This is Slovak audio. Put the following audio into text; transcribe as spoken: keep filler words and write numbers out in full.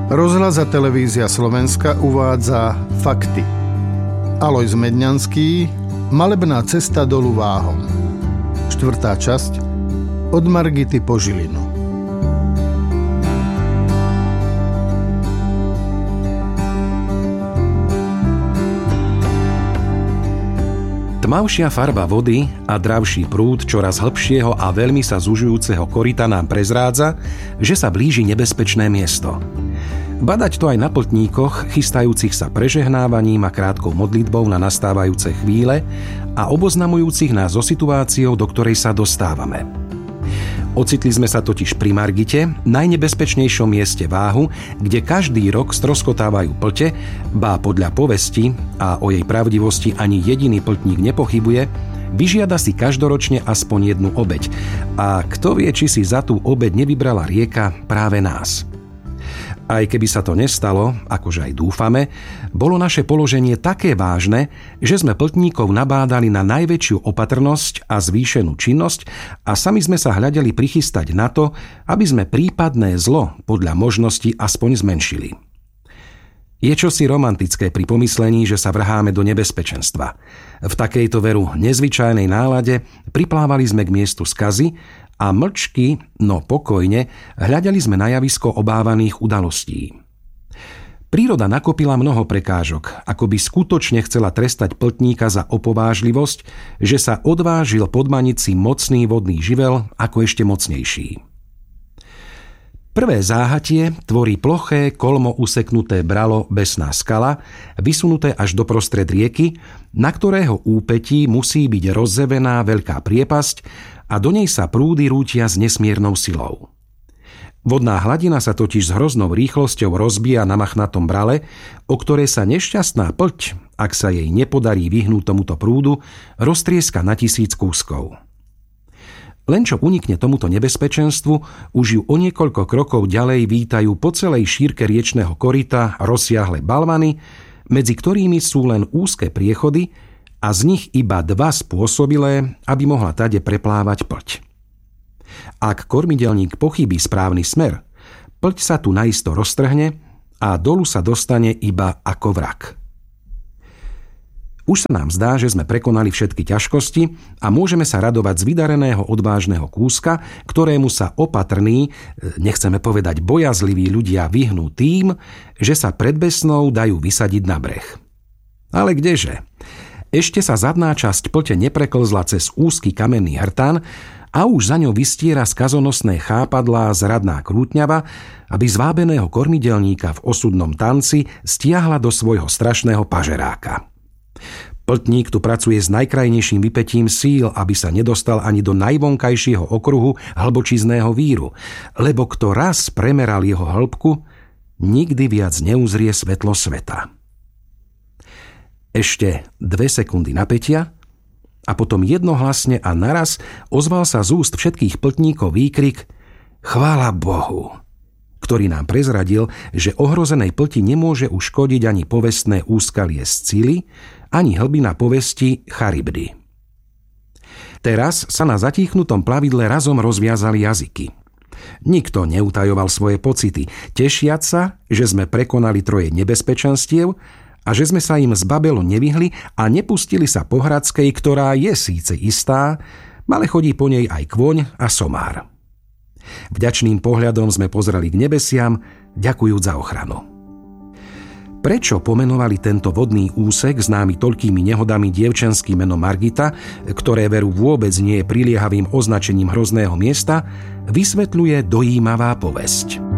Rozhlas a televízia Slovenska uvádza fakty. Alojz Medňanský, Malebná cesta dolu Váhom. Štvrtá časť, od Margity po Žilinu. Tmavšia farba vody a dravší prúd čoraz hlbšieho a veľmi sa zužujúceho koryta nám prezrádza, že sa blíži nebezpečné miesto. Badať to aj na pĺtníkoch, chystajúcich sa prežehnávaním a krátkou modlitbou na nastávajúce chvíle a oboznamujúcich nás so situáciou, do ktorej sa dostávame. Ocitli sme sa totiž pri Margite, najnebezpečnejšom mieste Váhu, kde každý rok stroskotávajú pľte, bá podľa povesti, a o jej pravdivosti ani jediný pĺtník nepochybuje, vyžiada si každoročne aspoň jednu obeť. A kto vie, či si za tú obeť nevybrala rieka práve nás. Aj keby sa to nestalo, akože aj dúfame, bolo naše položenie také vážne, že sme pĺtníkov nabádali na najväčšiu opatrnosť a zvýšenú činnosť a sami sme sa hľadeli prichystať na to, aby sme prípadné zlo podľa možnosti aspoň zmenšili. Je čosi romantické pri pomyslení, že sa vrháme do nebezpečenstva. V takejto veru nezvyčajnej nálade priplávali sme k miestu skazy a mlčky, no pokojne, hľadali sme na javisko obávaných udalostí. Príroda nakopila mnoho prekážok, ako by skutočne chcela trestať pĺtníka za opovážlivosť, že sa odvážil podmaniť si mocný vodný živel ako ešte mocnejší. Prvé záhatie tvorí ploché, kolmo useknuté bralo Besná skala, vysunuté až do prostred rieky, na ktorého úpetí musí byť rozzevená veľká priepasť a do nej sa prúdy rútia s nesmiernou silou. Vodná hladina sa totiž s hroznou rýchlosťou rozbíja na machnatom brale, o ktoré sa nešťastná pľť, ak sa jej nepodarí vyhnúť tomuto prúdu, roztrieska na tisíc kúskov. Len čo unikne tomuto nebezpečenstvu, už ju o niekoľko krokov ďalej vítajú po celej šírke riečného koryta rozsiahle balvany, medzi ktorými sú len úzke priechody a z nich iba dva spôsobilé, aby mohla tade preplávať pľť. Ak kormidelník pochybí správny smer, pľť sa tu naisto roztrhne a dolu sa dostane iba ako vrak. Už sa nám zdá, že sme prekonali všetky ťažkosti a môžeme sa radovať z vydareného odvážneho kúska, ktorému sa opatrní, nechceme povedať bojazliví ľudia vyhnú tým, že sa pred Besnou dajú vysadiť na breh. Ale kdeže? Ešte sa zadná časť pľte nepreklzla cez úzky kamenný hrtan a už za ňou vystiera skazonosné chápadlá zradná krútňava, aby zvábeného kormidelníka v osudnom tanci stiahla do svojho strašného pažeráka. Pĺtník tu pracuje s najkrajnejším vypätím síl, aby sa nedostal ani do najvonkajšieho okruhu hlbočízneho víru, lebo kto raz premeral jeho hĺbku, nikdy viac neuzrie svetlo sveta. Ešte dve sekundy napätia a potom jednohlasne a naraz ozval sa z úst všetkých pĺtníkov výkrik Chvála Bohu, ktorý nám prezradil, že ohrozenej pĺti nemôže uškodiť ani povestné úskalie Scily, ani hlbina povesti Charybdy. Teraz sa na zatíchnutom plavidle razom rozviazali jazyky. Nikto neutajoval svoje pocity, tešiac sa, že sme prekonali troje nebezpečenstiev a že sme sa im z Babelu nevyhli a nepustili sa po Hradskej, ktorá je síce istá, ale chodí po nej aj kôň a somár. Vďačným pohľadom sme pozreli k nebesiam, ďakujúc za ochranu. Prečo pomenovali tento vodný úsek známy toľkými nehodami dievčenským menom Margita, ktoré veru vôbec nie je priliehavým označením hrozného miesta, vysvetľuje dojímavá povesť.